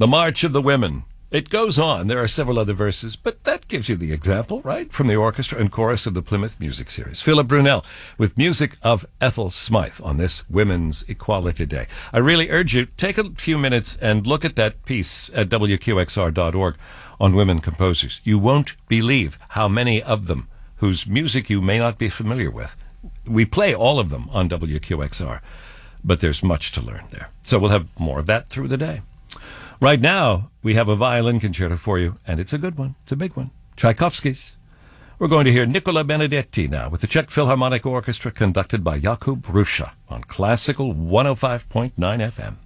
The March of the Women. It goes on. There are several other verses, but that gives you the example, right? From the orchestra and chorus of the Plymouth Music Series. Philip Brunel with music of Ethel Smythe on this Women's Equality Day. I really urge you, take a few minutes and look at that piece at wqxr.org on women composers. You won't believe how many of them whose music you may not be familiar with. We play all of them on WQXR, but there's much to learn there. So we'll have more of that through the day. Right now, we have a violin concerto for you, and it's a good one. It's a big one. Tchaikovsky's. We're going to hear Nicola Benedetti now with the Czech Philharmonic Orchestra conducted by Jakub Ruscha on Classical 105.9 FM.